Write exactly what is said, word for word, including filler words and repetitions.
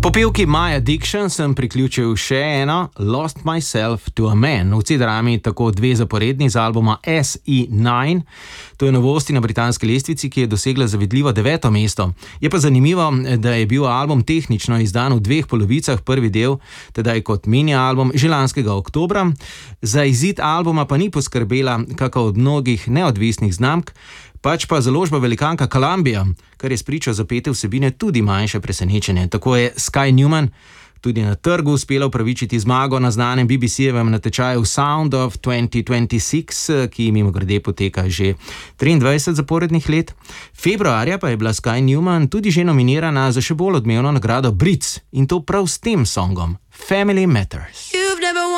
Popevki My Addiction sem priključil še eno, Lost Myself to a Man. V C-drami tako dve zaporedni z albuma S E devet. To je novosti na britanski lestvici, ki je dosegla zavidljivo deveto mesto. Je pa zanimivo, da je bil album tehnično izdan v dveh polovicah, prvi del, tedaj kot mini album že lanskega oktobra. Za izid albuma pa ni poskrbela kakor od mnogih neodvisnih znamk, pač pa založba velikanka Columbia, kar je spričo zapete vsebine tudi manjše presenečenje. Tako je Sky Newman tudi na trgu uspela upravičiti zmago na znanem B B C-jevem natečaju Sound of dvajset dvajset šest, ki mimogrede poteka že triindvajset zaporednih let. Februarja pa je bila Sky Newman tudi že nominirana za še bolj odmevno nagrado Brits, in to prav s tem songom Family Matters.